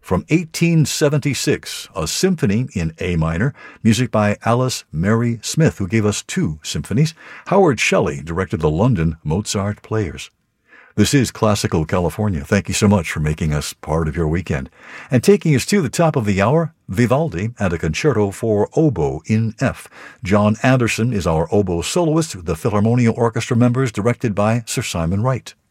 From 1876, a symphony in A minor, music by Alice Mary Smith, who gave us 2 symphonies. Howard Shelley directed the London Mozart Players. This is Classical California. Thank you so much for making us part of your weekend. And taking us to the top of the hour, Vivaldi and a concerto for oboe in F. John Anderson is our oboe soloist, the Philharmonia Orchestra members directed by Sir Simon Wright.